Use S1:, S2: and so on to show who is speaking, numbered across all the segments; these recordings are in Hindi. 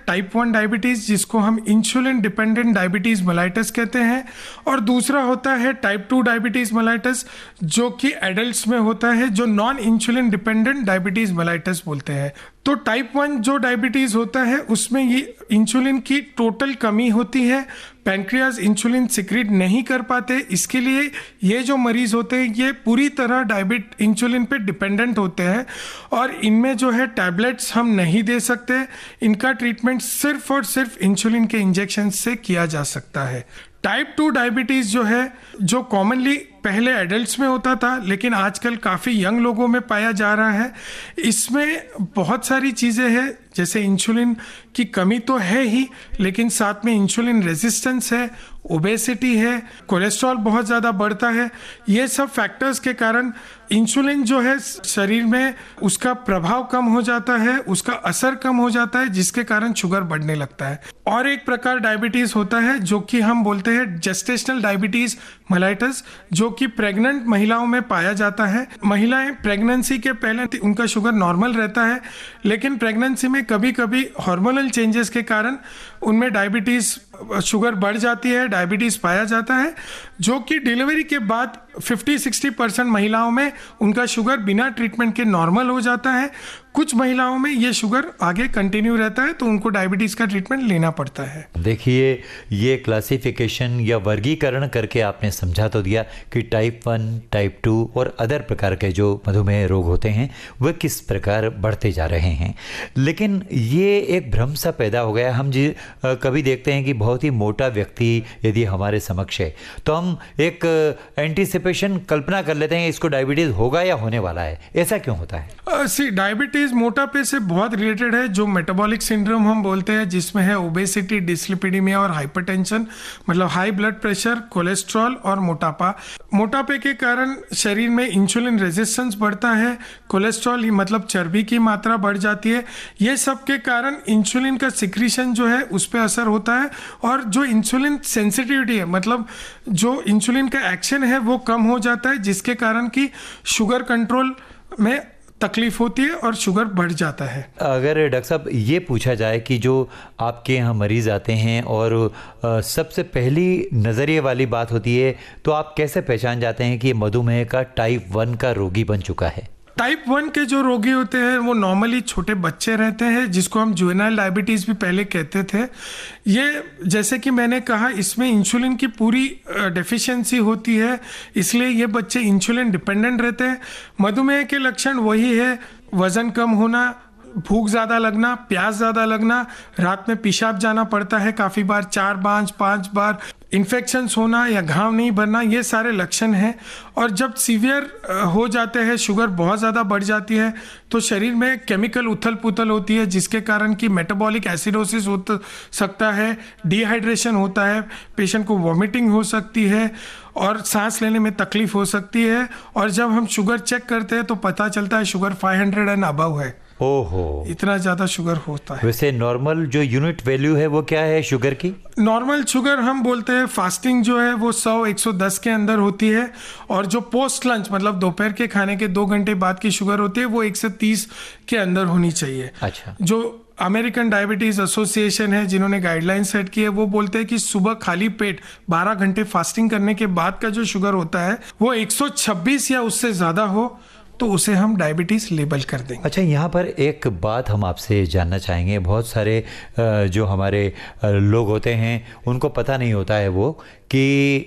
S1: टाइप 1 डायबिटीज़, जिसको हम इंसुलिन डिपेंडेंट डायबिटीज़ मेलाइटस कहते हैं, और दूसरा होता है टाइप 2 डायबिटीज़ मेलाइटस, जो कि एडल्ट्स में होता है, जो non insulin dependent diabetes mellitus बोलते हैं। तो टाइप 1 जो डायबिटीज़ होता है उसमें ये इंसुलिन की टोटल कमी होती है, पैंक्रियाज इंसुलिन सिक्रीट नहीं कर पाते, इसके लिए ये जो मरीज होते हैं ये पूरी तरह इंसुलिन पे डिपेंडेंट होते हैं, और इनमें जो है टैबलेट्स हम नहीं दे सकते, इनका ट्रीटमेंट सिर्फ और सिर्फ इंसुलिन के इंजेक्शन से किया जा सकता है। टाइप 2 डायबिटीज़ जो है, जो कॉमनली पहले एडल्ट्स में होता था लेकिन आजकल काफ़ी यंग लोगों में पाया जा रहा है, इसमें बहुत सारी चीज़ें हैं, जैसे इंसुलिन की कमी तो है ही, लेकिन साथ में इंसुलिन रेजिस्टेंस है, ओबेसिटी है, कोलेस्ट्रॉल बहुत ज़्यादा बढ़ता है। ये सब फैक्टर्स के कारण इंसुलिन जो है शरीर में उसका प्रभाव कम हो जाता है, उसका असर कम हो जाता है, जिसके कारण शुगर बढ़ने लगता है। और एक प्रकार डायबिटीज़ होता है जो कि हम बोलते हैं जेस्टेशनल डायबिटीज़ मेलाइटस, जो कि प्रेग्नेंट महिलाओं में पाया जाता है। महिलाएं प्रेगनेंसी के पहले उनका शुगर नॉर्मल रहता है, लेकिन प्रेगनेंसी में कभी कभी हार्मोनल चेंजेस के कारण उनमें डायबिटीज़ शुगर बढ़ जाती है, डायबिटीज़ पाया जाता है, जो कि डिलीवरी के बाद 50-60% महिलाओं में उनका शुगर बिना ट्रीटमेंट के नॉर्मल हो जाता है। कुछ महिलाओं में ये शुगर आगे कंटिन्यू रहता है, तो उनको डायबिटीज़ का ट्रीटमेंट लेना पड़ता है।
S2: देखिए, ये क्लासिफिकेशन या वर्गीकरण करके आपने समझा तो दिया कि टाइप 1, टाइप 2 और अदर प्रकार के जो मधुमेह रोग होते हैं वह किस प्रकार बढ़ते जा रहे हैं, लेकिन ये एक भ्रम सा पैदा हो गया। हम कभी देखते हैं कि बहुत ही मोटा व्यक्ति यदि हमारे समक्ष है तो हम एक एंटीसिपेशन कल्पना कर लेते हैं इसको डायबिटीज़ होगा या होने वाला है। ऐसा क्यों होता है?
S1: डायबिटीज़ मोटापे से बहुत रिलेटेड है, जो मेटाबॉलिक सिंड्रोम हम बोलते हैं, जिसमें है ओबेसिटी, डिस्लिपिडीमिया और हाइपरटेंशन, मतलब हाई ब्लड प्रेशर, कोलेस्ट्रॉल और मोटापा। मोटापे के कारण शरीर में इंसुलिन रेजिस्टेंस बढ़ता है, कोलेस्ट्रॉल मतलब चर्बी की मात्रा बढ़ जाती है। ये सब के कारण इंसुलिन का सिक्रीशन जो है उस पर असर होता है, और जो इंसुलिन सेंसिटिविटी है, मतलब जो इंसुलिन का एक्शन है वो कम हो जाता है, जिसके कारण कि शुगर कंट्रोल में तकलीफ होती है और शुगर बढ़ जाता है।
S2: अगर डॉक्टर साहब ये पूछा जाए कि जो आपके यहाँ मरीज़ आते हैं और सबसे पहली नज़रिए वाली बात होती है, तो आप कैसे पहचान जाते हैं कि ये मधुमेह का टाइप 1 का रोगी बन चुका है?
S1: टाइप 1 के जो रोगी होते हैं वो नॉर्मली छोटे बच्चे रहते हैं, जिसको हम जुवेनाइल डायबिटीज़ भी पहले कहते थे। ये जैसे कि मैंने कहा, इसमें इंसुलिन की पूरी डेफिशिएंसी होती है, इसलिए ये बच्चे इंसुलिन डिपेंडेंट रहते हैं। मधुमेह के लक्षण वही है, वज़न कम होना, भूख ज़्यादा लगना, प्यास ज़्यादा लगना, रात में पेशाब जाना पड़ता है काफ़ी बार, 4-5 बार, इन्फेक्शंस होना या घाव नहीं भरना, ये सारे लक्षण हैं। और जब सीवियर हो जाते हैं, शुगर बहुत ज़्यादा बढ़ जाती है, तो शरीर में केमिकल उथल पुथल होती है, जिसके कारण कि मेटाबॉलिक एसिडोसिस हो सकता है, डिहाइड्रेशन होता है, पेशेंट को वॉमिटिंग हो सकती है और सांस लेने में तकलीफ हो सकती है। और जब हम शुगर चेक करते हैं तो पता चलता है शुगर 500 एंड अबव है।
S2: ओहो,
S1: इतना ज़्यादा शुगर होता है।
S2: वैसे नॉर्मल जो यूनिट वैल्यू है वो क्या है शुगर की?
S1: नॉर्मल शुगर हम बोलते हैं, फास्टिंग जो है वो 100-110 के अंदर होती है, और जो पोस्ट लंच मतलब दोपहर के खाने के 2 घंटे बाद की शुगर होती है वो 130 के अंदर होनी चाहिए।
S2: अच्छा। जो
S1: अमेरिकन डायबिटीज़ एसोसिएशन है, जिन्होंने गाइडलाइन सेट की है, वो बोलते हैं कि सुबह खाली पेट 12 घंटे फास्टिंग करने के बाद का जो शुगर होता है वो 126 या उससे ज़्यादा हो तो उसे हम डायबिटीज़ लेबल कर देंगे।
S2: अच्छा, यहाँ पर एक बात हम आपसे जानना चाहेंगे। बहुत सारे जो हमारे लोग होते हैं उनको पता नहीं होता है वो कि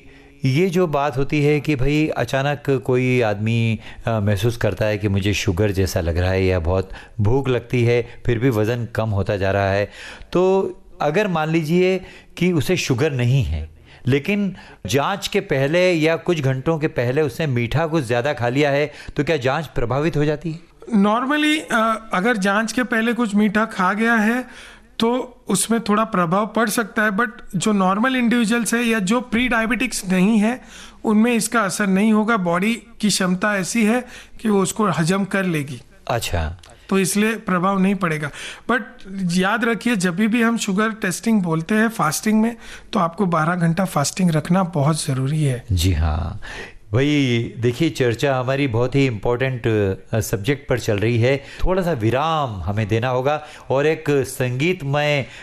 S2: ये जो बात होती है कि भाई अचानक कोई आदमी महसूस करता है कि मुझे शुगर जैसा लग रहा है या बहुत भूख लगती है, फिर भी वज़न कम होता जा रहा है, तो अगर मान लीजिए कि उसे शुगर नहीं है लेकिन जांच के पहले या कुछ घंटों के पहले उसने मीठा कुछ ज़्यादा खा लिया है, तो क्या जांच प्रभावित हो जाती है?
S1: नॉर्मली अगर जांच के पहले कुछ मीठा खा गया है तो उसमें थोड़ा प्रभाव पड़ सकता है, बट जो नॉर्मल इंडिविजुअल्स है या जो प्री डायबिटिक्स नहीं है उनमें इसका असर नहीं होगा। बॉडी की क्षमता ऐसी है कि वो उसको हजम कर लेगी।
S2: अच्छा,
S1: तो इसलिए प्रभाव नहीं पड़ेगा। बट याद रखिए, जब भी हम शुगर टेस्टिंग बोलते हैं फास्टिंग में, तो आपको 12 घंटा फास्टिंग रखना बहुत ज़रूरी है।
S2: जी हाँ भाई, देखिए चर्चा हमारी बहुत ही इम्पोर्टेंट सब्जेक्ट पर चल रही है। थोड़ा सा विराम हमें देना होगा और एक संगीतमय